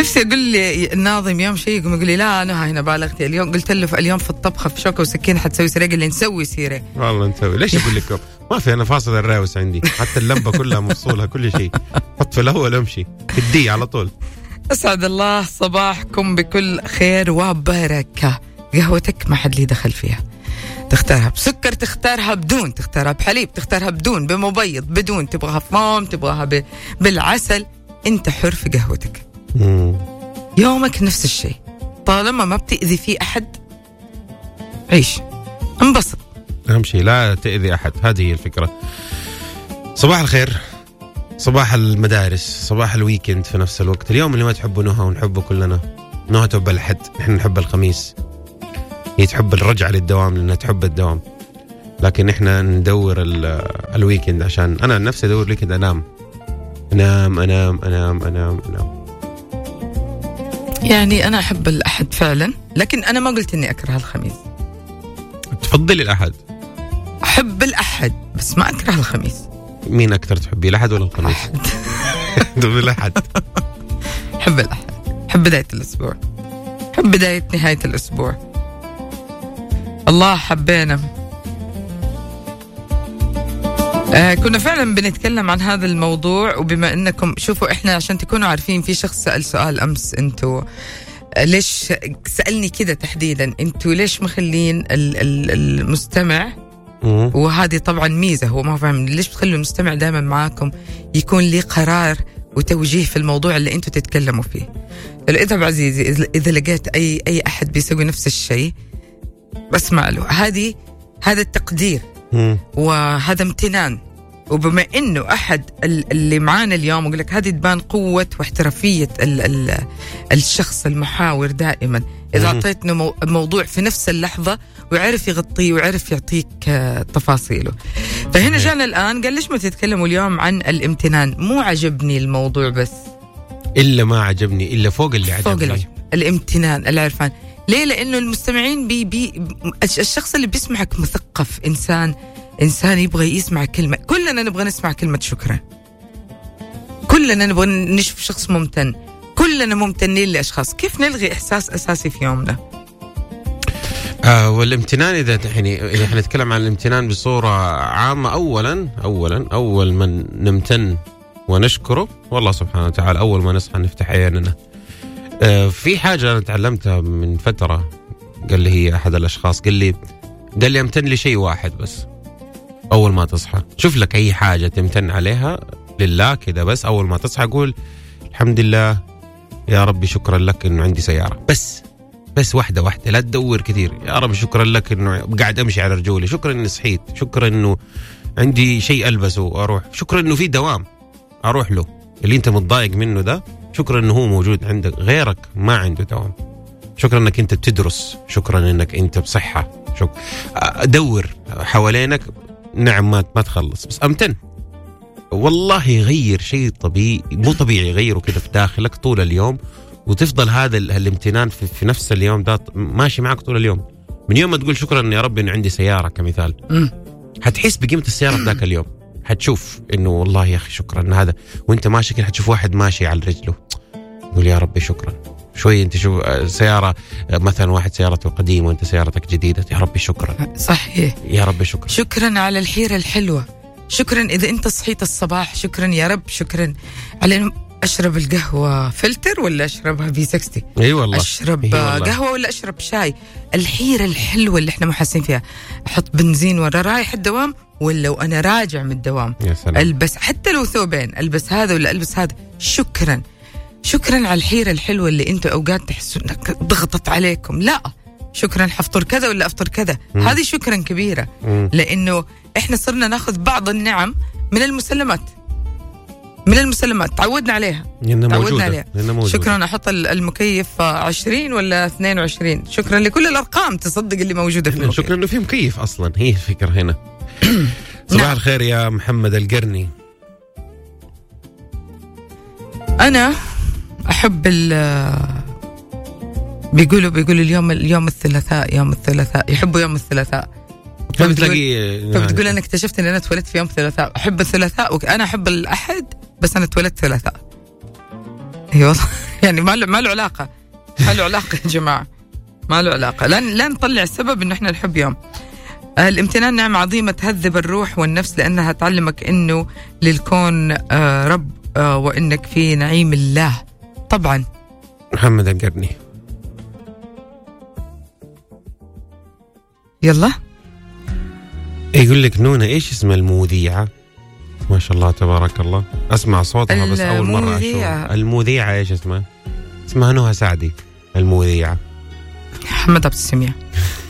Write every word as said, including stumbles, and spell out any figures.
نفسي أقول لي الناظم يوم شيء يقوم يقول لي لا أنا هنا بالغتي اليوم. قلت له اليوم في الطبخة في شوكة وسكين حتسوي سيرة. قال لي نسوي سيرة. والله نسوي. ليش أقول لك ما في أنا فاصل الراوس عندي حتى اللمبة كلها مفصولها كل شيء. حط في الأول أمشي تدي على طول. أسعد الله صباحكم بكل خير وبركة. قهوتك ما حد لي دخل فيها. تختارها بسكر، تختارها بدون، تختارها بحليب، تختارها بدون، بمبيض، بدون، تبغاها فوم، تبغاها ب... بالعسل. انت حر في قهوتك. مم. يومك نفس الشيء طالما ما بتأذي فيه أحد. عيش انبسط. أهم شيء لا تأذي أحد. هذه هي الفكرة. صباح الخير، صباح المدارس، صباح الويكند في نفس الوقت. اليوم اللي ما تحبه نهى ونحبه كلنا. نهى تحب الأحد، نحن نحب الخميس. هي تحب الرجعة للدوام لأنها تحب الدوام، لكن إحنا ندور الويكند عشان أنا نفسي أدور الويكند. أنام أنام أنام أنام أنام أنام. يعني أنا أحب الأحد فعلا، لكن أنا ما قلت إني أكره الخميس. تفضل الأحد؟ أحب الأحد بس ما أكره الخميس. مين أكثر تحبي، الأحد ولا الخميس؟ دول الأحد. أحب الأحد، أحب بداية الأسبوع، أحب بداية نهاية الأسبوع. الله حبينا. آه كنا فعلا بنتكلم عن هذا الموضوع. وبما انكم شوفوا احنا عشان تكونوا عارفين، في شخص سأل سؤال امس، انتوا آه ليش سألني كده تحديدا، انتوا ليش مخلين ال- ال- المستمع، وهذه طبعا ميزة هو ما فاهم، ليش بتخلوا المستمع دائما معاكم يكون لي قرار وتوجيه في الموضوع اللي انتوا تتكلموا فيه. اذا عزيزي اذا لقيت اي اي احد بيسوي نفس الشيء بسمع له. هذه هذا التقدير مم. وهذا امتنان. وبما انه احد اللي معانا اليوم اقول لك هذه تبان قوه واحترافيه ال ال الشخص المحاور دائما. اذا اعطيتنا مو موضوع في نفس اللحظه وعرف يغطيه وعرف يعطيك تفاصيله. فهنا جانا الان قال ليش ما تتكلموا اليوم عن الامتنان. مو عجبني الموضوع بس الا ما عجبني الا فوق اللي عجبني، فوق العجب. الامتنان العرفان. ليه؟ لأنه المستمعين بي بي الشخص اللي بيسمعك مثقف، إنسان إنسان يبغى يسمع كلمة. كلنا نبغى نسمع كلمة شكرا، كلنا نبغى نشوف شخص ممتن، كلنا ممتنين لأشخاص. كيف نلغي إحساس أساسي في يومنا؟ آه والامتنان إذا يعني إذا إحنا نتكلم عن الامتنان بصورة عامة، أولا أولا أول من نمتن ونشكره والله سبحانه وتعالى. أول ما نصحى نفتح عيننا. في حاجة أنا تعلمتها من فترة، قال لي هي أحد الأشخاص قال لي قال لي أمتن لشيء واحد بس أول ما تصحى. شوف لك أي حاجة تمتن عليها لله كده بس أول ما تصحى قول الحمد لله يا ربي شكرا لك إنه عندي سيارة. بس بس واحدة واحدة، لا تدور كثير. يا رب شكرا لك إنه قاعد أمشي على رجولي، شكرا إني صحيت، شكرا إنه عندي شيء ألبسه وأروح، شكرا إنه في دوام أروح له. اللي أنت متضايق منه ده شكرا انه هو موجود عندك، غيرك ما عنده دوام. شكرا انك انت بتدرس، شكرا انك انت بصحة. شك... دور حوالينك نعم ما ما تخلص، بس امتن. والله يغير شيء طبيعي مو طبيعي، يغيره كده في داخلك طول اليوم، وتفضل هذا الامتنان في, في نفس اليوم ده ماشي معك طول اليوم. من يوم ما تقول شكرا يا رب انه عندي سيارة كمثال، هتحس بقيمة السيارة في ذاك اليوم. هتشوف انه والله يا اخي شكرا هذا، وانت ماشي كده هتشوف واحد ماشي على رجله قول يا ربي شكرا. شوي انت شوف سيارة مثلا واحد سيارته قديمة وانت سيارتك جديدة، يا ربي شكرا. صحيح، يا ربي شكرا. شكرا على الحيرة الحلوة، شكرا اذا انت صحيت الصباح، شكرا يا رب، شكرا على اشرب القهوة فلتر ولا اشربها في ستين. اي والله اشرب إيه والله. قهوة ولا اشرب شاي. الحيرة الحلوة اللي احنا محاسين فيها. احط بنزين ورا رايح الدوام ولا وانا راجع من الدوام. يا سلام. البس حتى لو ثوبين، البس هذا ولا البس هذا. شكرا شكرا على الحيرة الحلوة اللي انتوا اوقات تحسوا انك ضغطت عليكم. لا، شكرا حفطر كذا ولا افطر كذا. مم. هذه شكرا كبيرة. مم. لانه احنا صرنا ناخذ بعض النعم من المسلمات، من المسلمات تعودنا عليها، تعودنا عليها. شكرا احط المكيف عشرين ولا اثنين وعشرين. شكرا لكل الارقام تصدق اللي موجودة في المكيف. شكرا انه في مكيف اصلا، هي الفكرة هنا. صباح نعم. الخير يا محمد القرني. أنا أحب ال بيقولوا بيقولوا اليوم اليوم الثلاثاء، يوم الثلاثاء يحبوا يوم الثلاثاء. فبتلاقي فبتقول أنا اكتشفت إن أنا اتولدت في يوم الثلاثاء. أحب الثلاثاء وأنا أحب الأحد بس أنا اتولدت ثلاثاء. أي والله يعني ما له ما له علاقة، ما له علاقة يا جماعة، ما له علاقة. لا لا نطلع السبب إنه إحنا نحب يوم. الامتنان نعمة عظيمة تهذب الروح والنفس، لأنها تعلمك إنه للكون آه رب آه وإنك في نعيم الله. طبعا محمد القرني. يلا يقول لك نونا إيش اسم المذيعة؟ ما شاء الله تبارك الله، أسمع صوتها بس أول مرة أشوفها. المذيعة إيش اسمها؟ اسمها نهى سعدي المذيعة. محمد عبد السميع.